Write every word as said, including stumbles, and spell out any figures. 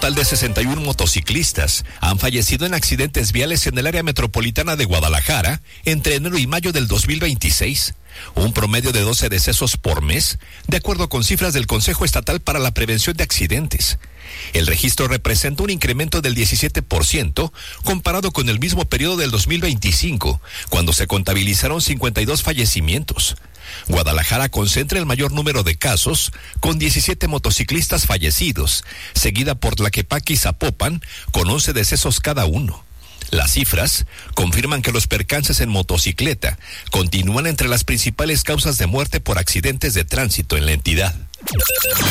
total de sesenta y uno motociclistas han fallecido en accidentes viales en el área metropolitana de Guadalajara entre enero y mayo del dos mil veintiséis, un promedio de doce decesos por mes, de acuerdo con cifras del Consejo Estatal para la Prevención de Accidentes. El registro representa un incremento del diecisiete por ciento comparado con el mismo periodo del dos mil veinticinco, cuando se contabilizaron cincuenta y dos fallecimientos. Guadalajara concentra el mayor número de casos, con diecisiete motociclistas fallecidos, seguida por Tlaquepaque y Zapopan, con once decesos cada uno. Las cifras confirman que los percances en motocicleta continúan entre las principales causas de muerte por accidentes de tránsito en la entidad.